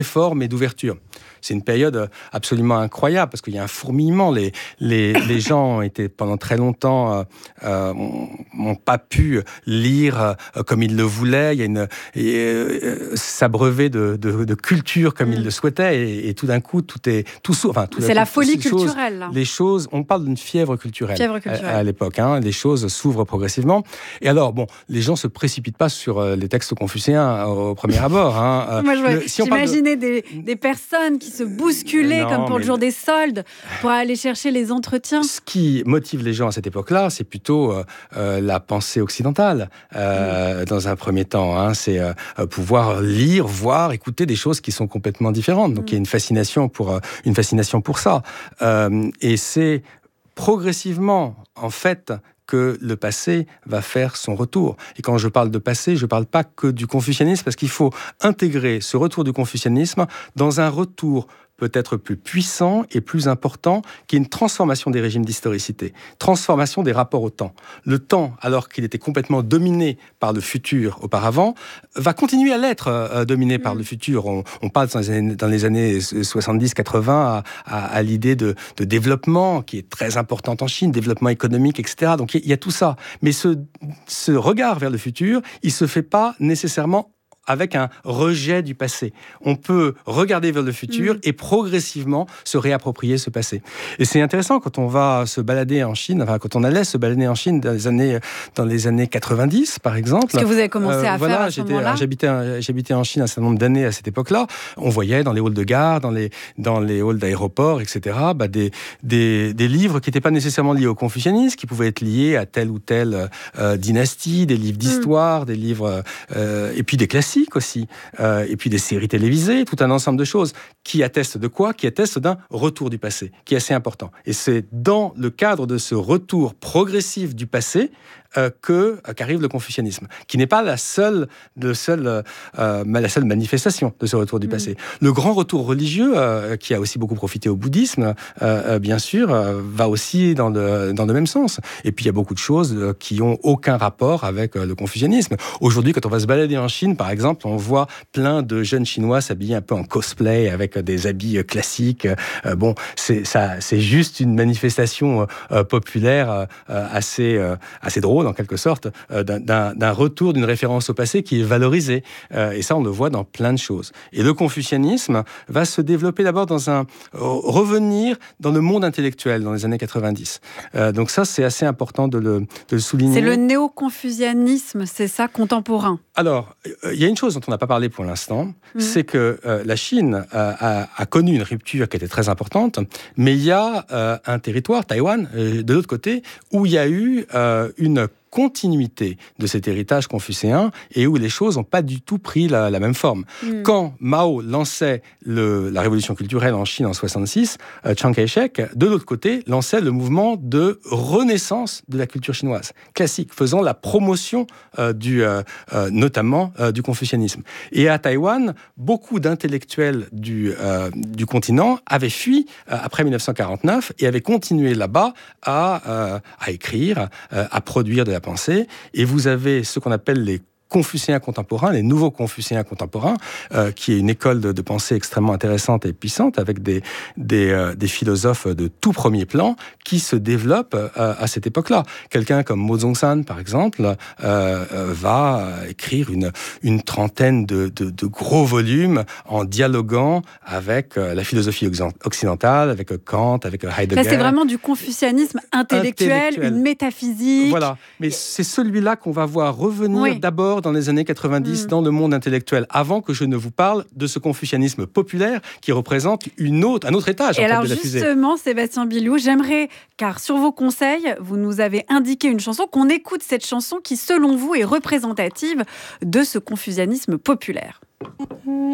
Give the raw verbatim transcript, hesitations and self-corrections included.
réforme et d'ouverture. C'est une période absolument incroyable parce qu'il y a un fourmillement. Les, les, les gens étaient pendant très longtemps euh, n'ont pas pu lire euh, comme ils le voulaient. Il y a une et, euh, s'abreuver de, de, de culture comme mmh. ils le souhaitaient et, et tout d'un coup tout est tout enfin tout c'est la coup, folie les culturelle. Choses, là. Les choses, on parle d'une fièvre culturelle, fièvre culturelle. À, à l'époque. Hein, les choses s'ouvrent progressivement. Et alors bon, les gens se précipitent pas sur les textes confucéens au premier abord. Hein. Moi, je le, si j'imaginais de... des, des personnes qui se bousculaient non, comme pour le jour des soldes pour aller chercher les entretiens. Ce qui motive les gens à cette époque-là, c'est plutôt euh, la pensée occidentale euh, mmh. dans un premier temps. Hein. C'est euh, pouvoir lire, voir, écouter des choses qui sont complètement différentes. Donc mmh. il y a une fascination pour, euh, une fascination pour ça. Euh, et c'est progressivement, en fait, que le passé va faire son retour. Et quand je parle de passé, je ne parle pas que du confucianisme, parce qu'il faut intégrer ce retour du confucianisme dans un retour peut-être plus puissant et plus important, qui est une transformation des régimes d'historicité, transformation des rapports au temps. Le temps, alors qu'il était complètement dominé par le futur auparavant, va continuer à l'être euh, dominé mmh. par le futur. On, on parle dans les années, dans les années soixante-dix quatre-vingts à, à, à l'idée de, de développement, qui est très importante en Chine, développement économique, et cetera. Donc il y, y a tout ça. Mais ce, ce regard vers le futur, il ne se fait pas nécessairement avec un rejet du passé. On peut regarder vers le futur mmh. et progressivement se réapproprier ce passé. Et c'est intéressant quand on va se balader en Chine, enfin quand on allait se balader en Chine dans les années, dans les années quatre-vingt-dix, par exemple. Ce que vous avez commencé euh, à voilà, faire à ce moment-là. J'habitais, j'habitais en Chine un certain nombre d'années à cette époque-là. On voyait dans les halls de gare, dans les, dans les halls d'aéroport, et cetera, bah des, des, des livres qui n'étaient pas nécessairement liés au confucianisme, qui pouvaient être liés à telle ou telle euh, dynastie, des livres d'histoire, mmh. des livres... Euh, et puis des classiques aussi, euh, et puis des séries télévisées, tout un ensemble de choses qui attestent de quoi ? Qui attestent d'un retour du passé, qui est assez important. Et c'est dans le cadre de ce retour progressif du passé euh, que, euh, qu'arrive le confucianisme, qui n'est pas la seule, le seul, euh, la seule manifestation de ce retour du mmh. passé. Le grand retour religieux, euh, qui a aussi beaucoup profité au bouddhisme, euh, bien sûr, euh, va aussi dans le, dans le même sens. Et puis il y a beaucoup de choses euh, qui n'ont aucun rapport avec euh, le confucianisme. Aujourd'hui, quand on va se balader en Chine, par exemple, on voit plein de jeunes Chinois s'habiller un peu en cosplay avec des habits classiques. Euh, bon, c'est, ça, c'est juste une manifestation euh, populaire euh, assez, euh, assez drôle, en quelque sorte, euh, d'un, d'un retour d'une référence au passé qui est valorisée. Euh, et ça, on le voit dans plein de choses. Et le confucianisme va se développer d'abord dans un... revenir dans le monde intellectuel dans les années quatre-vingt-dix. Euh, donc ça, c'est assez important de le, de le souligner. C'est le néo-confucianisme, c'est ça, contemporain. Alors, il y a une chose dont on n'a pas parlé pour l'instant, mmh. c'est que euh, la Chine euh, a, a connu une rupture qui était très importante, mais il y a euh, un territoire, Taïwan, euh, de l'autre côté, où il y a eu euh, une continuité de cet héritage confucéen et où les choses n'ont pas du tout pris la, la même forme. Mmh. Quand Mao lançait le, la révolution culturelle en Chine en soixante-six, euh, Chiang Kai-shek, de l'autre côté, lançait le mouvement de renaissance de la culture chinoise, classique, faisant la promotion euh, du, euh, euh, notamment euh, du confucianisme. Et à Taïwan, beaucoup d'intellectuels du, euh, du continent avaient fui euh, après dix-neuf cent quarante-neuf et avaient continué là-bas à, euh, à écrire, euh, à produire de la pensée, et vous avez ce qu'on appelle les confucéens contemporains, les nouveaux confucéens contemporains, euh, qui est une école de, de pensée extrêmement intéressante et puissante, avec des, des, euh, des philosophes de tout premier plan qui se développent euh, à cette époque-là. Quelqu'un comme Mo Zhongshan, par exemple, euh, euh, va écrire une, une trentaine de, de, de gros volumes en dialoguant avec euh, la philosophie occidentale, avec Kant, avec Heidegger. Là, c'est vraiment du confucianisme intellectuel, intellectuel. Une métaphysique. Voilà, mais c'est celui-là qu'on va voir revenir oui. d'abord dans les années quatre-vingt-dix mmh. dans le monde intellectuel, avant que je ne vous parle de ce confucianisme populaire qui représente une autre, un autre étage Et en alors fait, de la fusée. Justement, Sébastien Billoux, j'aimerais, car sur vos conseils, vous nous avez indiqué une chanson, qu'on écoute cette chanson qui, selon vous, est représentative de ce confucianisme populaire.